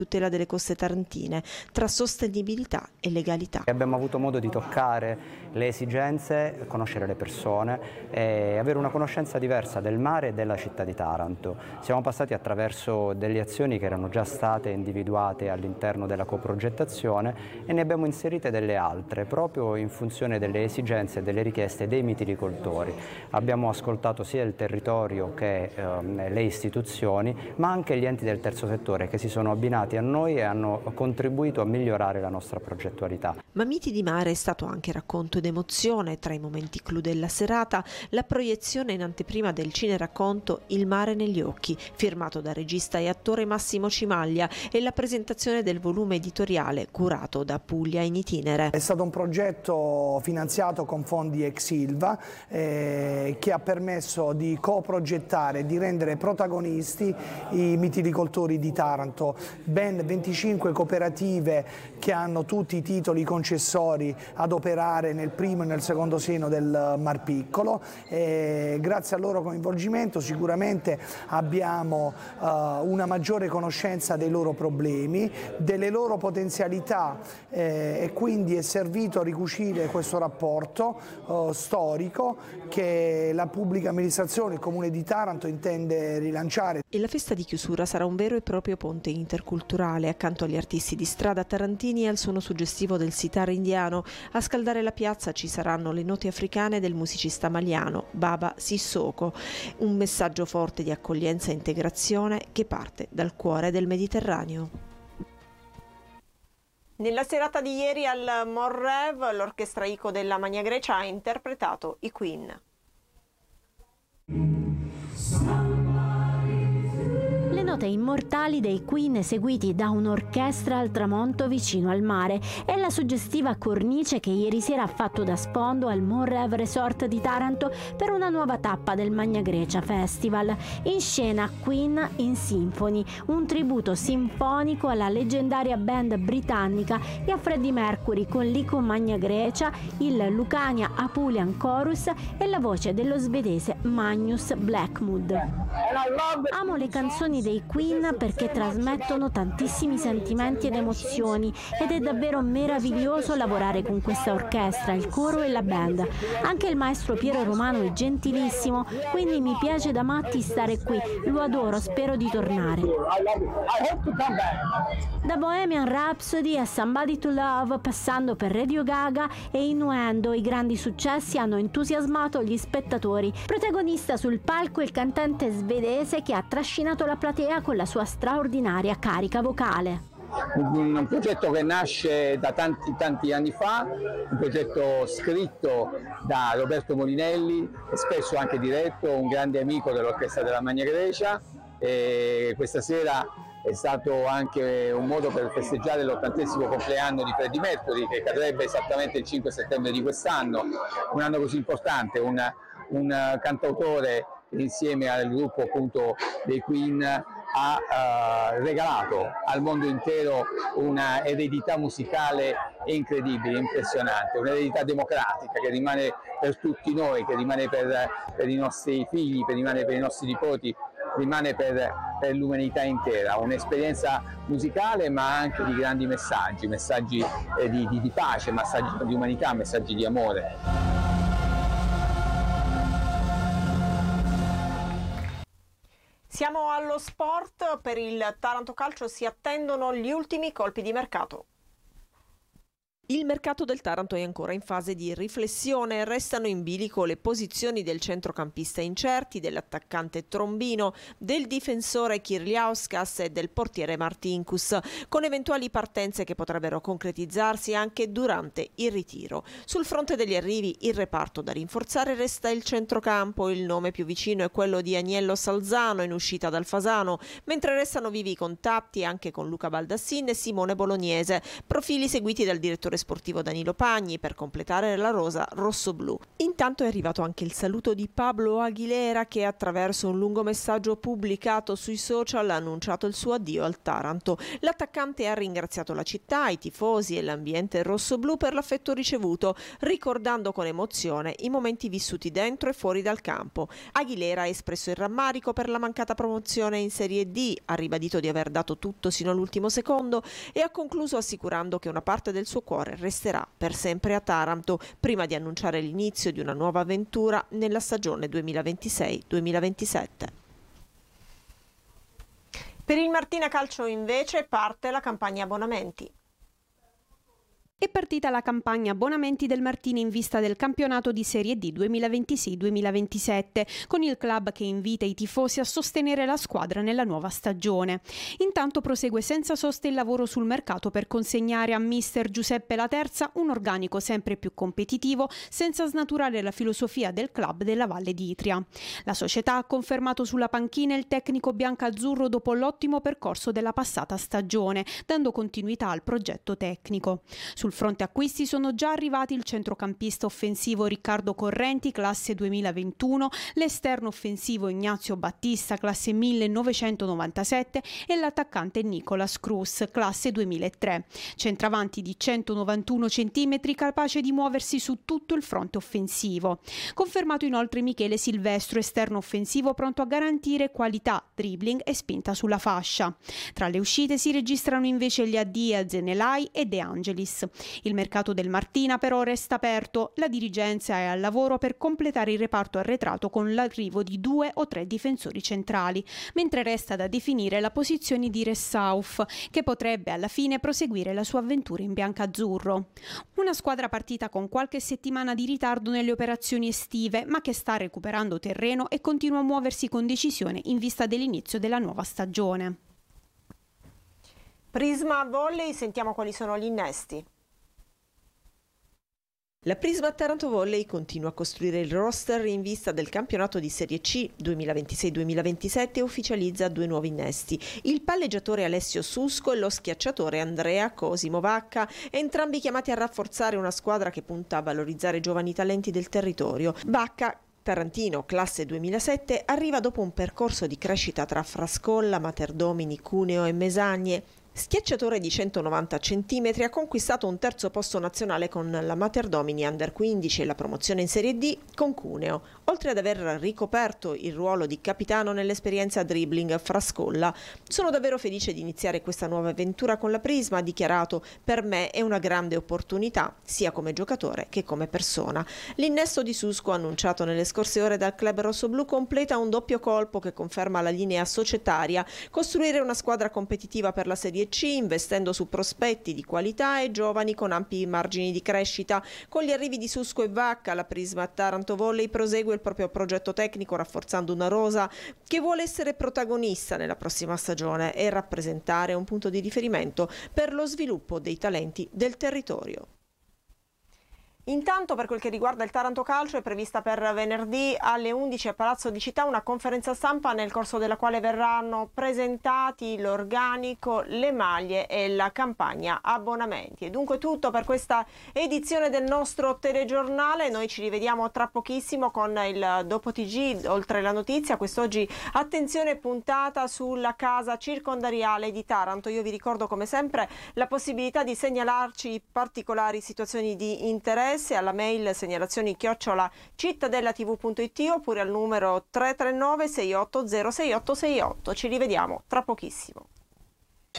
tutela delle coste tarantine tra sostenibilità e legalità. Abbiamo avuto modo di toccare le esigenze, conoscere le persone e avere una conoscenza diversa del mare e della città di Taranto. Siamo passati attraverso delle azioni che erano già state individuate all'interno della coprogettazione e ne abbiamo inserite delle altre proprio in funzione delle esigenze e delle richieste dei mitilicoltori. Abbiamo ascoltato sia il territorio che le istituzioni, ma anche gli enti del terzo settore che si sono abbinati a noi e hanno contribuito a migliorare la nostra progettualità. Ma Miti di Mare è stato anche racconto ed emozione. Tra i momenti clou della serata, la proiezione in anteprima del cineracconto Il mare negli occhi, firmato da regista e attore Massimo Cimaglia, e la presentazione del volume editoriale curato da Puglia in itinere. È stato un progetto finanziato con fondi ex Ilva che ha permesso di coprogettare, di rendere protagonisti i mitilicoltori di Taranto. Ben 25 cooperative che hanno tutti i titoli concessori ad operare nel primo e nel secondo seno del Mar Piccolo. Grazie al loro coinvolgimento sicuramente abbiamo una maggiore conoscenza dei loro problemi, delle loro potenzialità e quindi è servito a ricucire questo rapporto storico che la pubblica amministrazione, il Comune di Taranto intende rilanciare. E la festa di chiusura sarà un vero e proprio ponte interculturale. Accanto agli artisti di strada tarantini e al suono suggestivo del sitar indiano, a scaldare la piazza ci saranno le note africane del musicista maliano Baba Sissoko, un messaggio forte di accoglienza e integrazione che parte dal cuore del Mediterraneo. Nella serata di ieri al Morrev, l'orchestra ICO della Magna Grecia ha interpretato i Queen. Le note immortali dei Queen eseguiti da un'orchestra al tramonto vicino al mare e la suggestiva cornice che ieri sera ha fatto da sfondo al Morrev Resort di Taranto per una nuova tappa del Magna Grecia Festival. In scena Queen in Symphony, un tributo sinfonico alla leggendaria band britannica e a Freddie Mercury con l'ICO Magna Grecia, il Lucania Apulian Chorus e la voce dello svedese Magnus Blackwood. Amo le canzoni dei Queen perché trasmettono tantissimi sentimenti ed emozioni ed è davvero meraviglioso lavorare con questa orchestra, il coro e la band. Anche il maestro Piero Romano è gentilissimo, quindi mi piace da matti stare qui, lo adoro, spero di tornare. Da Bohemian Rhapsody a Somebody to Love, passando per Radio Gaga e Innuendo, i grandi successi hanno entusiasmato gli spettatori. Protagonista sul palco il cantante svedese che ha trascinato la platea con la sua straordinaria carica vocale. Un progetto che nasce da tanti anni fa, un progetto scritto da Roberto Molinelli e spesso anche diretto, un grande amico dell'orchestra della Magna Grecia, e questa sera è stato anche un modo per festeggiare l'80° compleanno di Freddie Mercury, che cadrebbe esattamente il 5 settembre di quest'anno, un anno così importante, un cantautore insieme al gruppo appunto dei Queen ha regalato al mondo intero una eredità musicale incredibile, impressionante, un'eredità democratica che rimane per tutti noi, che rimane per i nostri figli, che rimane per i nostri nipoti, rimane per l'umanità intera, un'esperienza musicale ma anche di grandi messaggi di pace, messaggi di umanità, messaggi di amore. Siamo allo sport. Per il Taranto Calcio si attendono gli ultimi colpi di mercato. Il mercato del Taranto è ancora in fase di riflessione, restano in bilico le posizioni del centrocampista incerti, dell'attaccante Trombino, del difensore Kirliauskas e del portiere Martinkus, con eventuali partenze che potrebbero concretizzarsi anche durante il ritiro. Sul fronte degli arrivi, il reparto da rinforzare resta il centrocampo, il nome più vicino è quello di Agnello Salzano in uscita dal Fasano, mentre restano vivi i contatti anche con Luca Baldassin e Simone Bolognese, profili seguiti dal direttore sportivo Danilo Pagni per completare la rosa rossoblù. Intanto è arrivato anche il saluto di Pablo Aguilera, che attraverso un lungo messaggio pubblicato sui social ha annunciato il suo addio al Taranto. L'attaccante ha ringraziato la città, i tifosi e l'ambiente rossoblù per l'affetto ricevuto, ricordando con emozione i momenti vissuti dentro e fuori dal campo. Aguilera ha espresso il rammarico per la mancata promozione in Serie D, ha ribadito di aver dato tutto sino all'ultimo secondo e ha concluso assicurando che una parte del suo cuore resterà per sempre a Taranto, prima di annunciare l'inizio di una nuova avventura nella stagione 2026-2027. Per il Martina Calcio invece parte la campagna abbonamenti. È partita la campagna abbonamenti del Martina in vista del campionato di Serie D 2026-2027, con il club che invita i tifosi a sostenere la squadra nella nuova stagione. Intanto prosegue senza sosta il lavoro sul mercato per consegnare a mister Giuseppe Laterza un organico sempre più competitivo, senza snaturare la filosofia del club della Valle d'Itria. La società ha confermato sulla panchina il tecnico biancazzurro dopo l'ottimo percorso della passata stagione, dando continuità al progetto tecnico. Sul fronte acquisti sono già arrivati il centrocampista offensivo Riccardo Correnti, classe 2021, l'esterno offensivo Ignazio Battista, classe 1997 e l'attaccante Nicolas Cruz, classe 2003. Centravanti di 191 cm, capace di muoversi su tutto il fronte offensivo. Confermato inoltre Michele Silvestro, esterno offensivo pronto a garantire qualità, dribbling e spinta sulla fascia. Tra le uscite si registrano invece gli addii a Zenelai e De Angelis. Il mercato del Martina però resta aperto, la dirigenza è al lavoro per completare il reparto arretrato con l'arrivo di 2 o 3 difensori centrali, mentre resta da definire la posizione di Ressauf, che potrebbe alla fine proseguire la sua avventura in biancazzurro. Una squadra partita con qualche settimana di ritardo nelle operazioni estive, ma che sta recuperando terreno e continua a muoversi con decisione in vista dell'inizio della nuova stagione. Prisma Volley, sentiamo quali sono gli innesti. La Prisma Taranto Volley continua a costruire il roster in vista del campionato di Serie C 2026-2027 e ufficializza 2 nuovi innesti. Il palleggiatore Alessio Susco e lo schiacciatore Andrea Cosimo Vacca, entrambi chiamati a rafforzare una squadra che punta a valorizzare i giovani talenti del territorio. Vacca, tarantino, classe 2007, arriva dopo un percorso di crescita tra Frascolla, Materdomini, Cuneo e Mesagne. Schiacciatore di 190 cm, ha conquistato un 3° posto nazionale con la Materdomini Under 15 e la promozione in Serie D con Cuneo, oltre ad aver ricoperto il ruolo di capitano nell'esperienza dribbling Frascolla. Sono davvero felice di iniziare questa nuova avventura con la Prisma, ha dichiarato: per me è una grande opportunità, sia come giocatore che come persona. L'innesto di Susco, annunciato nelle scorse ore dal club rossoblù, completa un doppio colpo che conferma la linea societaria: costruire una squadra competitiva per la Serie C, investendo su prospetti di qualità e giovani con ampi margini di crescita. Con gli arrivi di Susco e Vacca, la Prisma Taranto Volley prosegue il proprio progetto tecnico, rafforzando una rosa che vuole essere protagonista nella prossima stagione e rappresentare un punto di riferimento per lo sviluppo dei talenti del territorio. Intanto, per quel che riguarda il Taranto Calcio, è prevista per venerdì alle 11 a Palazzo di Città una conferenza stampa nel corso della quale verranno presentati l'organico, le maglie e la campagna abbonamenti. E dunque tutto per questa edizione del nostro telegiornale. Noi ci rivediamo tra pochissimo con il Dopo TG, oltre la notizia. Quest'oggi attenzione puntata sulla casa circondariale di Taranto. Io vi ricordo come sempre la possibilità di segnalarci particolari situazioni di interesse alla mail segnalazioni@cittadellatv.it oppure al numero 339 680 6868. Ci rivediamo tra pochissimo.